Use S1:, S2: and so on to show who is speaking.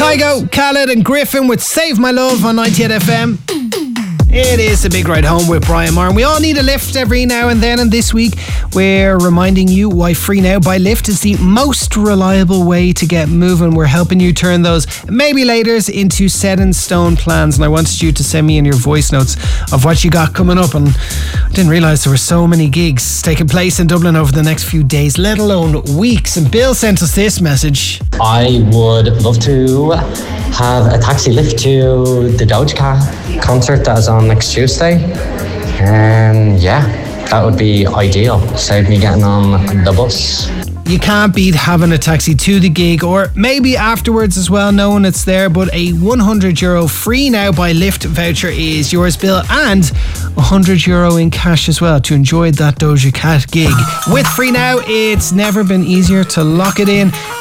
S1: Kygo, Khaled and Griffin with Save My Love on 98 FM. It is the Big Ride Home with Brian Moore, and we all need a lift every now and then, and this week we're reminding you why Free Now by Lyft is the most reliable way to get moving. We're helping you turn those maybe laters into set in stone plans, and I wanted you to send me in your voice notes of what you got coming up, and I didn't realise there were so many gigs taking place in Dublin over the next few days, let alone weeks. And Bill sent us this message.
S2: I would love to have a taxi lift to the Doja Cat concert that is on next Tuesday. Yeah, that would be ideal. Save me getting on the bus.
S1: You can't beat having a taxi to the gig, or maybe afterwards as well, knowing it's there. But a €100 Free Now by Lyft voucher is yours, Bill, and €100 in cash as well to enjoy that Doja Cat gig. With Free Now, it's never been easier to lock it in